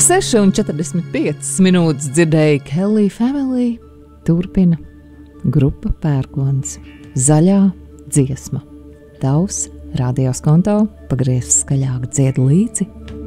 6,45 minūtes dzirdēja Kelly Family. Turpina grupa Pērkons. Zaļā dziesma. Tavs radios konto pagriez skaļāk, dzied līdzi.